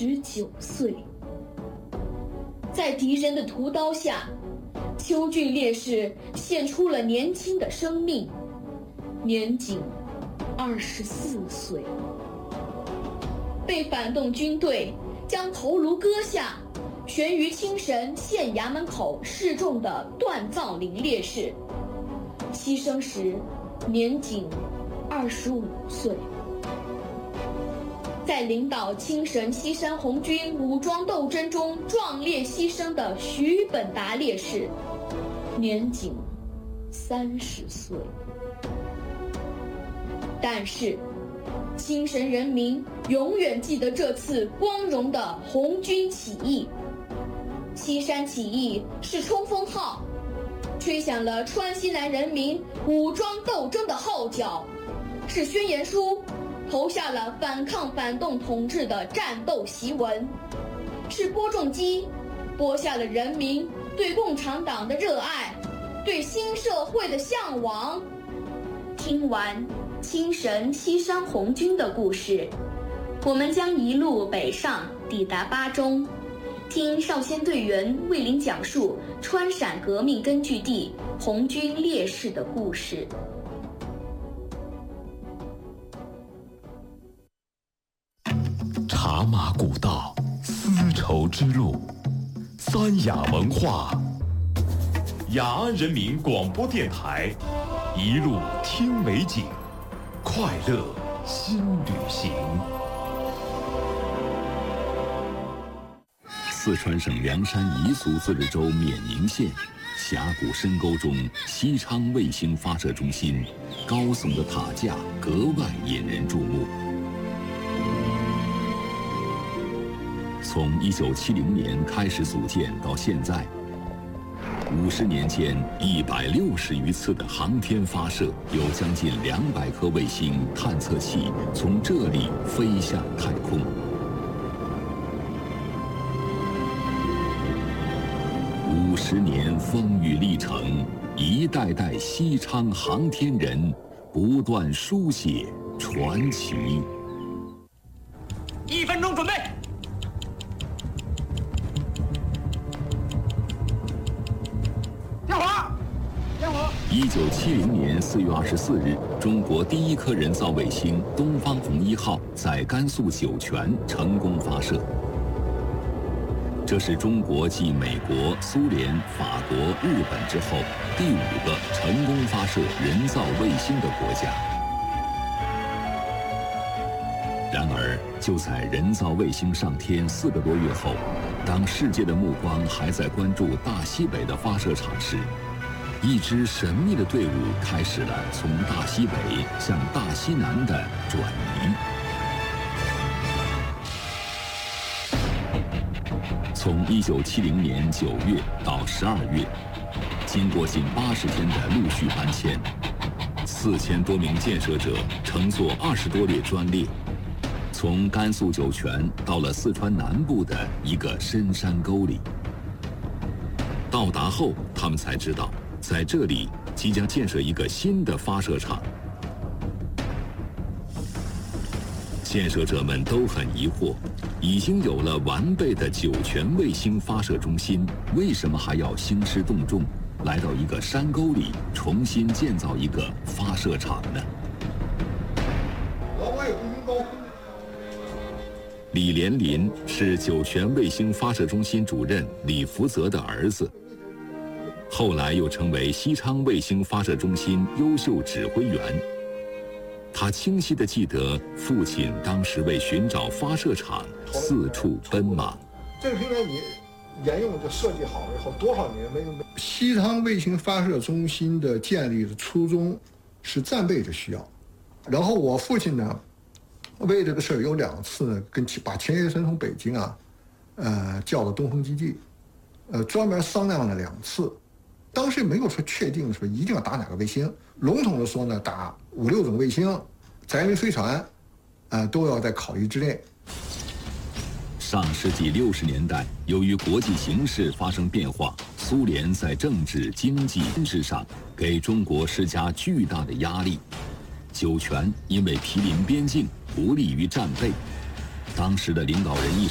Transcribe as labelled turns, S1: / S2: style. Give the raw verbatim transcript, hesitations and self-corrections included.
S1: 十九岁。在敌人的屠刀下，邱俊烈士献出了年轻的生命，年仅二十四岁。被反动军队将头颅割下，悬于青神县衙门口示众的段造林烈士，牺牲时年仅二十五岁。在领导青神西山红军武装斗争中壮烈牺牲的徐本达烈士，年仅三十岁。但是青神人民永远记得这次光荣的红军起义。西山起义是冲锋号，吹响了川西南人民武装斗争的号角，是宣言书，投下了反抗反动统治的战斗檄文，是播种机，播下了人民对共产党的热爱，对新社会的向往。听完青神西山红军的故事，我们将一路北上，抵达巴中，听少先队员为您讲述川陕革命根据地红军烈士的故事。
S2: 茶马古道，丝绸之路，三雅文化，雅安人民广播电台，一路听美景，快乐新旅行。
S3: 四川省凉山彝族自治州冕宁县峡谷深沟中，西昌卫星发射中心高耸的塔架格外引人注目。从一九七零年开始组建到现在，五十年间一百六十余次的航天发射，有将近两百颗卫星探测器从这里飞向太空。五十年风雨历程，一代代西昌航天人不断书写传奇。
S4: 一分钟准备。点火！点火！
S3: 一九七零年四月二十四日，中国第一颗人造卫星“东方红一号”在甘肃酒泉成功发射。这是中国继美国、苏联、法国、日本之后第五个成功发射人造卫星的国家。然而，就在人造卫星上天四个多月后，当世界的目光还在关注大西北的发射场时，一支神秘的队伍开始了从大西北向大西南的转移。从一九七零年九月到十二月，经过近八十天的陆续搬迁，四千多名建设者乘坐二十多列专列，从甘肃酒泉到了四川南部的一个深山沟里。到达后，他们才知道，在这里即将建设一个新的发射场。建设者们都很疑惑，已经有了完备的酒泉卫星发射中心，为什么还要兴师动众，来到一个山沟里重新建造一个发射场呢？李连林是酒泉卫星发射中心主任李福泽的儿子，后来又成为西昌卫星发射中心优秀指挥员。他清晰地记得父亲当时为寻找发射场四处奔忙。
S5: 这个平台你沿用就设计好了以后，多少年没有？西昌卫星发射中心的建立的初衷是战备的需要，然后我父亲呢，为这个事儿有两次呢，跟把钱学森从北京啊，呃叫到东风基地，呃专门商量了两次。当时没有说确定说一定要打哪个卫星，笼统的说呢，打五六种卫星，载运飞船，呃，都要在考虑之内。
S3: 上世纪六十年代，由于国际形势发生变化，苏联在政治、经济、军事上给中国施加巨大的压力。酒泉因为毗邻边境，不利于战备。当时的领导人意识